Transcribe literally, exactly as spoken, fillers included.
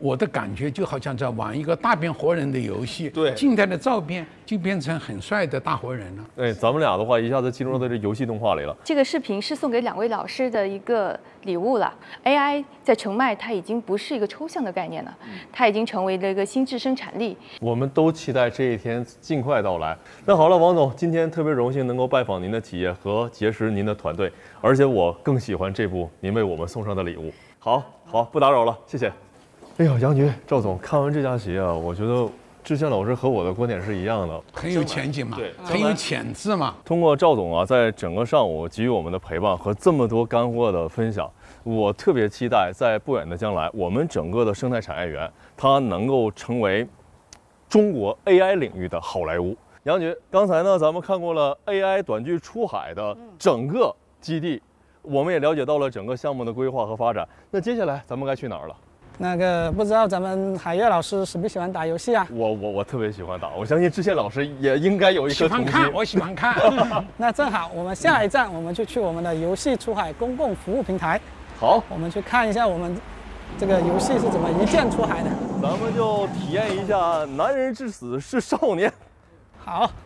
我的感觉就好像在玩一个大变活人的游戏， 对， 静态的照片就变成很帅的大活人了。 哎，咱们俩的话一下子进入到这游戏动画里了。 这个视频是送给两位老师的一个礼物了。A I 在澄迈，它已经不是一个抽象的概念了，它已经成为了一个心智生产力。 我们都期待这一天尽快到来。那好了，王总，今天特别荣幸能够拜访您的企业和结识您的团队，而且我更喜欢这部您为我们送上的礼物。好，好，不打扰了，谢谢。哎呀，杨局、赵总，看完这家企业啊，我觉得志宪老师和我的观点是一样的， 很有前景嘛， 对， 很有潜质嘛。 通过赵总啊，在整个上午给予我们的陪伴和这么多干货的分享，我特别期待在不远的将来，我们整个的生态产业园它能够成为中国 A I 领域的好莱坞。杨局，刚才呢，咱们看过了 A I 短剧出海的整个基地，我们也了解到了整个项目的规划和发展。那接下来咱们该去哪儿了？ 那个不知道咱们海月老师喜不喜欢打游戏啊？ 我我我特别喜欢打，我相信志宪老师也应该有一颗童心。 喜欢看，我喜欢看。 那正好，我们下一站我们就去我们的游戏出海公共服务平台。 好， 我们去看一下我们这个游戏是怎么一键出海的。 咱们就体验一下男人至死是少年。 好。